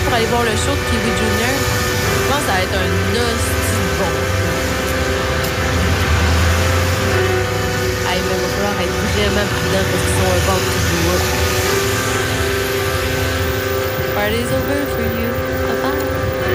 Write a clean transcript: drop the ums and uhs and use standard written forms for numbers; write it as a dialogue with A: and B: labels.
A: pour aller voir le show de Kiwi Junior. Je pense que ça va être un hostie de bon. Hey, mais il va falloir être vraiment prudent parce qu'ils sont about to blow up. Party's over for you.